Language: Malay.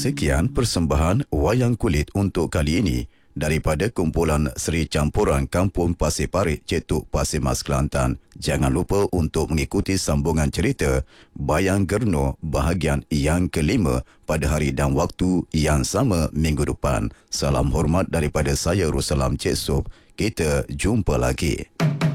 Sekian persembahan wayang kulit untuk kali ini daripada kumpulan Seri Campuran Kampung Pasir Parit, Cetuk, Pasir Mas, Kelantan. Jangan lupa untuk mengikuti sambungan cerita Bayang Gerno bahagian yang kelima pada hari dan waktu yang sama minggu depan. Salam hormat daripada saya, Russalam Cik Sob. Kita jumpa lagi.